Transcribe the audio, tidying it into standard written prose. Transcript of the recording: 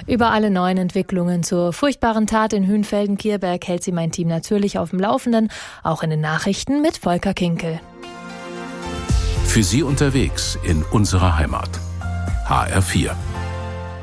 Über alle neuen Entwicklungen zur furchtbaren Tat in Hünfelden-Kierberg hält Sie mein Team natürlich auf dem Laufenden, auch in den Nachrichten mit Volker Kinkel. Für Sie unterwegs in unserer Heimat. HR4.